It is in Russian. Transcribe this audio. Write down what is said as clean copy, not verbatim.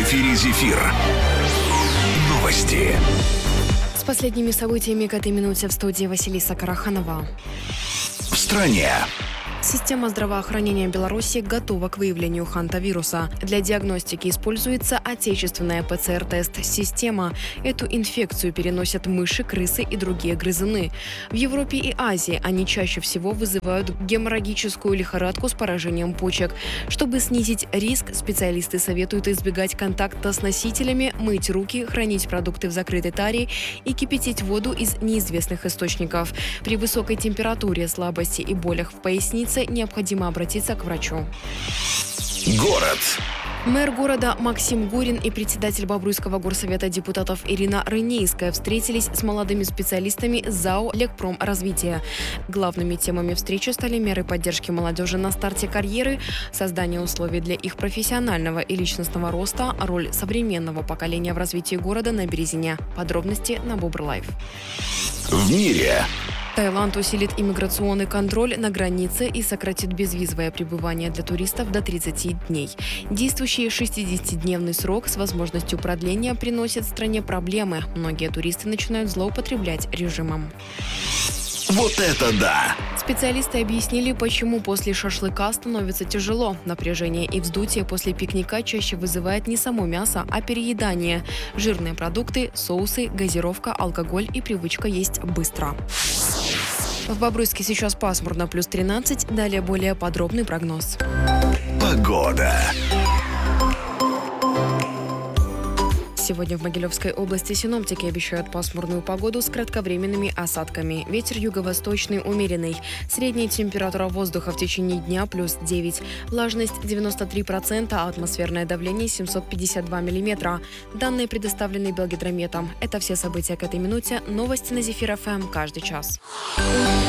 эфире «Зефир». Новости. С последними событиями к этой минуте в студии Василиса Караханова. В стране. Система здравоохранения Беларуси готова к выявлению хантавируса. Для диагностики используется отечественная ПЦР-тест-система. Эту инфекцию переносят мыши, крысы и другие грызуны. В Европе и Азии они чаще всего вызывают геморрагическую лихорадку с поражением почек. Чтобы снизить риск, специалисты советуют избегать контакта с носителями, мыть руки, хранить продукты в закрытой таре и кипятить воду из неизвестных источников. При высокой температуре, слабости и болях в пояснице необходимо обратиться к врачу. Город. Мэр города Максим Гурин и председатель Бобруйского горсовета депутатов Ирина Рынейская встретились с молодыми специалистами ЗАО «Лекпромразвитие». Главными темами встречи стали меры поддержки молодежи на старте карьеры, создание условий для их профессионального и личностного роста, роль современного поколения в развитии города на Березине. Подробности на Бобр-Лайв. В мире. Таиланд усилит иммиграционный контроль на границе и сократит безвизовое пребывание для туристов до 30 дней. Действующий 60-дневный срок с возможностью продления приносит стране проблемы. Многие туристы начинают злоупотреблять режимом. Вот это да! Специалисты объяснили, почему после шашлыка становится тяжело. Напряжение и вздутие после пикника чаще вызывает не само мясо, а переедание. Жирные продукты, соусы, газировка, алкоголь и привычка есть быстро. В Бобруйске сейчас пасмурно, плюс 13. Далее более подробный прогноз. Погода. Сегодня в Могилевской области синоптики обещают пасмурную погоду с кратковременными осадками. Ветер юго-восточный умеренный. Средняя температура воздуха в течение дня плюс 9. Влажность 93%, а атмосферное давление 752 миллиметра. Данные предоставлены Белгидрометом. Это все события к этой минуте. Новости на Зефир ФМ каждый час.